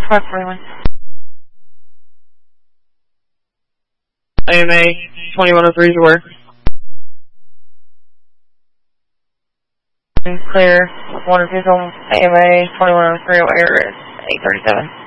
541. AMA 2103 to work. Clear. 1 official. AMA 2103 air is 837.